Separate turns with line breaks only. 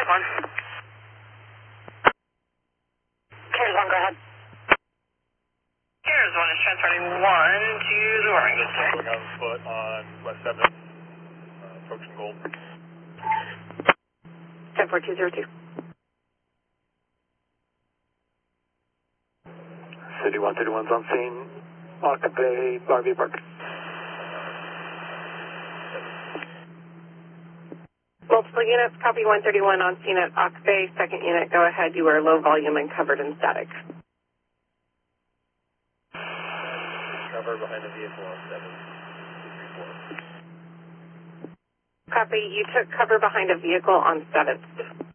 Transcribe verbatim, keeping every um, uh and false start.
Carriers one. Carriers one, go ahead. Carriers one is transferring one to the warning.
Going on foot on West seventh, uh, approaching Gold.
ten four two zero two.
City one thirty-one's on scene. Lock Bay, R V Park.
Multiple units, copy one thirty-one on scene at Ox Bay. Second unit, go ahead. You are low volume and covered in static.
Cover behind the vehicle on seven.
Copy, you took cover behind a vehicle on seventh.